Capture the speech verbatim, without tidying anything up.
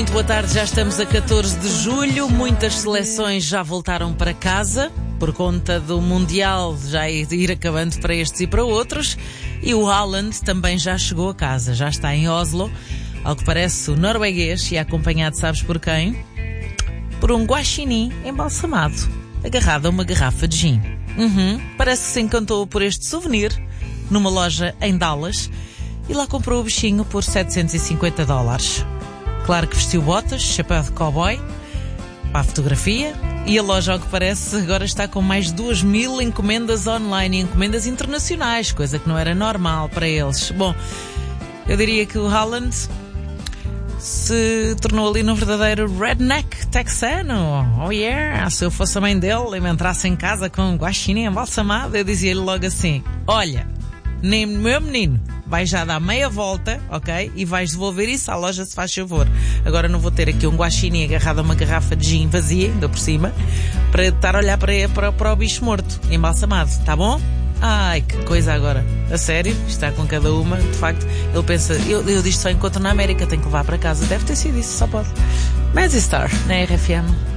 Muito boa tarde, já estamos a catorze de julho, muitas seleções já voltaram para casa, por conta do Mundial já ir acabando para estes e para outros, e o Haaland também já chegou a casa, já está em Oslo, ao que parece o norueguês, e acompanhado, sabes por quem? Por um guaxinim embalsamado, agarrado a uma garrafa de gin. Uhum, parece que se encantou por este souvenir, numa loja em Dallas, e lá comprou o bichinho por setecentos e cinquenta dólares. Claro que vestiu botas, chapéu de cowboy, para a fotografia, e a loja, ao que parece, agora está com mais de duas mil encomendas online, encomendas internacionais, coisa que não era normal para eles. Bom, eu diria que o Haaland se tornou ali num verdadeiro redneck texano. Oh yeah, se eu fosse a mãe dele e me entrasse em casa com um guaxinim embalsamado, eu dizia-lhe logo assim: olha, nem meu menino, vais já dar meia volta, ok? E vais devolver isso à loja, se faz favor. Agora não vou ter aqui um guaxinim agarrado a uma garrafa de gin vazia, ainda por cima, para estar a olhar para, para, para o bicho morto, embalsamado, tá bom? Ai, que coisa agora. A sério? Está com cada uma, de facto. Ele pensa, eu, eu disto só encontro na América, tenho que levar para casa. Deve ter sido isso, só pode. Mazzy Star, na R F M.